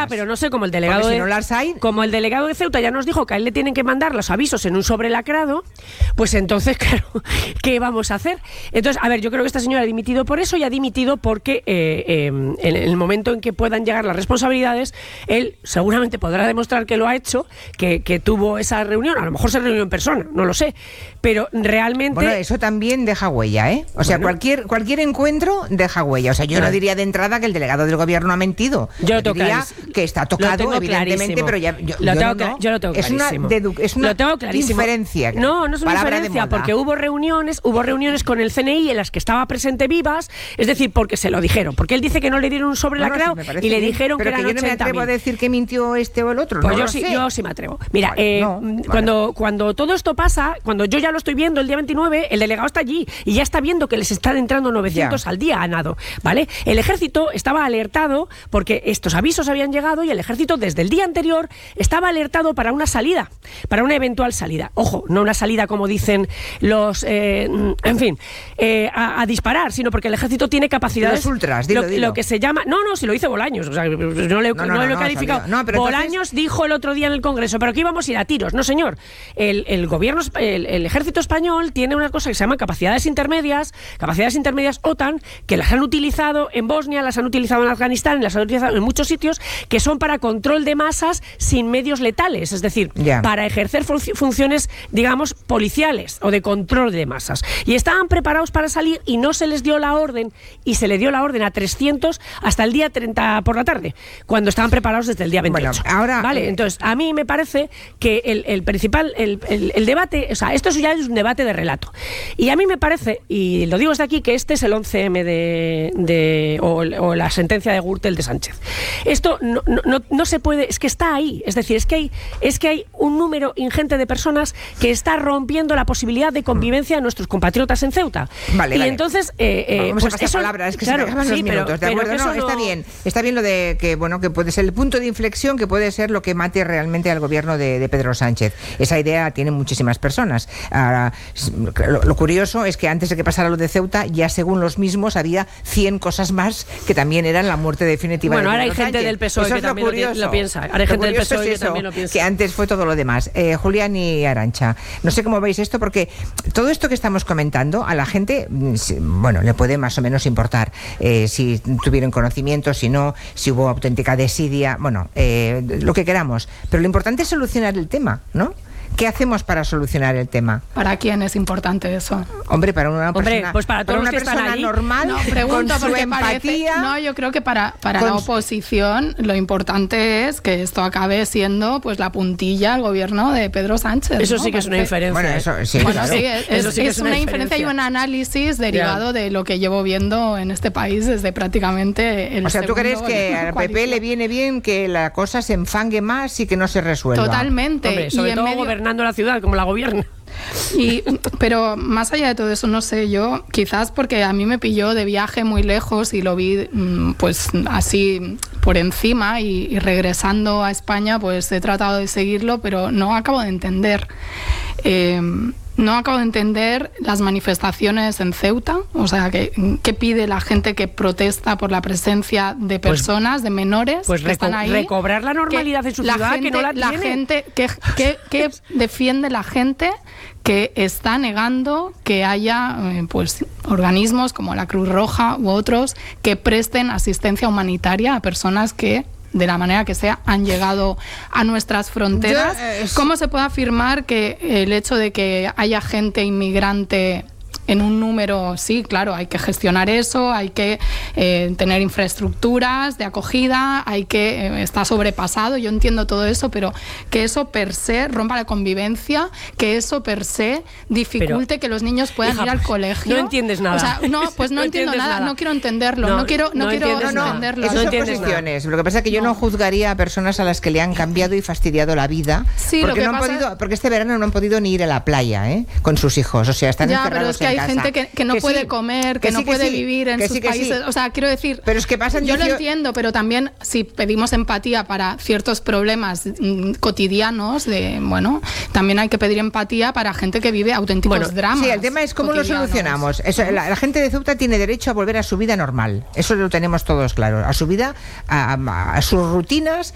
pero no sé, como el delegado como el delegado de Ceuta ya nos dijo que a él le tienen que mandar los avisos en un sobre lacrado, pues entonces, claro, ¿qué vamos a hacer? Entonces, a ver, yo creo que esta señora ha dimitido por eso y ha dimitido porque en el momento en que puedan llegar las responsabilidades, él seguramente podrá demostrar que lo ha hecho, que tuvo esa reunión, a lo mejor se reunió en persona, no lo sé, pero realmente... Bueno, eso también deja huella, ¿eh? O sea, cualquier encuentro deja huella. O sea, yo no diría de entrada que el delegado del gobierno ha mentido. Yo diría que está tocado, evidentemente, pero yo lo tengo clarísimo. Es una inferencia. No es una inferencia, porque hubo reuniones con el CNI en las que estaba presente Vivas, es decir, porque se lo dijeron, porque él dice que no le dieron un sobre lacrado y le dijeron que eran 80.000. Pero que yo no me atrevo a decir que mintió este o el otro. Pues yo sí me atrevo. Mira, cuando todo esto pasa, cuando yo ya lo estoy viendo el día 29, el delegado está allí y ya está viendo que les están entrando 900 al día a nado, ¿vale? El ejército estaba alertado porque estos avisos habían llegado y el ejército desde el día anterior estaba alertado para una salida, para una eventual salida. Ojo, no una salida como dicen los, a disparar, sino porque el ejército tiene capacidades... Los ultras, lo que se llama... No, si lo dice Bolaños, o sea, no lo he calificado. Bolaños dijo el otro día en el Congreso, pero aquí íbamos a ir a tiros. No, señor. El gobierno, el ejército español tiene una cosa que se llama capacidades intermedias OTAN, que las han utilizado en Bosnia, las han utilizado en Afganistán, las han utilizado en muchos sitios, que son para control de masas sin medios letales, es decir, para ejercer funciones, digamos, policiales o de control de masas. Y estaban preparados para salir y no se les dio la orden, y se le dio la orden a 300 hasta el día 30 por la tarde, cuando estaban preparados desde el día 28. Bueno, ahora... Vale, entonces, a mí me parece que el principal, el debate, o sea, esto ya es un debate de relato. Y a mí me parece, y lo digo desde aquí, que este es el 11M o la sentencia de Gürtel de Sánchez. Esto no se puede, es que está ahí, es decir, es que hay un número ingente de personas que está rompiendo la posibilidad de convivencia de nuestros compatriotas en Ceuta. Vale. Entonces, vamos a pasar palabras, es que se me acaban los minutos, ¿de acuerdo? Está bien lo de que puede ser el punto de inflexión, que puede ser lo que mate realmente al gobierno de Pedro Sánchez. Esa idea tiene muchísimas personas. Ahora, lo curioso es que antes de que pasara lo de Ceuta, ya según los mismos había 100 cosas más que también eran la muerte definitiva de Pedro Sánchez. Bueno, ahora hay gente del PSOE que también lo piensa. Ahora hay gente del PSOE que también lo piensa. Que antes fue todo lo demás. Julián y Arantxa, no sé cómo veis esto, porque todo esto que estamos comentando a la gente, bueno, le puede más o menos importar si tuvieron conocimiento, si no, si hubo auténtica desidia, bueno, lo que queramos. Pero lo importante es solucionar el tema, ¿no? ¿Qué hacemos para solucionar el tema? ¿Para quién es importante eso? Hombre, para una persona, pues para todos una los que persona están ahí. normal, con su empatía. Yo creo que para la oposición lo importante es que esto acabe siendo pues la puntilla al gobierno de Pedro Sánchez. Eso sí que es una inferencia. Bueno, eso sí. Bueno, sí, es una inferencia y un análisis derivado de lo que llevo viendo en este país desde prácticamente el... O sea, ¿tú crees que al PP le viene bien que la cosa se enfangue más y que no se resuelva? Totalmente. Hombre, sobre todo gobernando la ciudad como la gobierna. Pero más allá de todo eso, no sé, yo quizás porque a mí me pilló de viaje muy lejos y lo vi pues así por encima y regresando a España pues he tratado de seguirlo, pero no acabo de entender. No acabo de entender las manifestaciones en Ceuta, o sea, ¿qué pide la gente que protesta por la presencia de personas, de menores que están ahí? Recobrar la normalidad en su ciudad, que no la tiene. Gente, ¿qué defiende la gente que está negando que haya pues organismos como la Cruz Roja u otros que presten asistencia humanitaria a personas que de la manera que sea, han llegado a nuestras fronteras? ¿Cómo se puede afirmar que el hecho de que haya gente inmigrante en un número, sí, claro, hay que gestionar eso, hay que tener infraestructuras de acogida, hay que está sobrepasado, yo entiendo todo eso, pero que eso per se rompa la convivencia, que eso per se dificulte que los niños puedan ir al colegio. No entiendes nada. O sea, no entiendo nada, no quiero entenderlo, no quiero entenderlo. Esas son posiciones. Lo que pasa es que yo no juzgaría a personas a las que le han cambiado y fastidiado la vida, sí, porque no han podido, porque este verano no han podido ni ir a la playa, con sus hijos, o sea, están encerrados pero es que hay gente que no puede comer, que no puede vivir en sus países. O sea, quiero decir, pero es que pasan yo lo entiendo, pero también si pedimos empatía para ciertos problemas cotidianos, también hay que pedir empatía para gente que vive auténticos dramas. Sí, el tema es cómo lo solucionamos. Eso, la gente de Ceuta tiene derecho a volver a su vida normal. Eso lo tenemos todos claro. A su vida, a sus rutinas,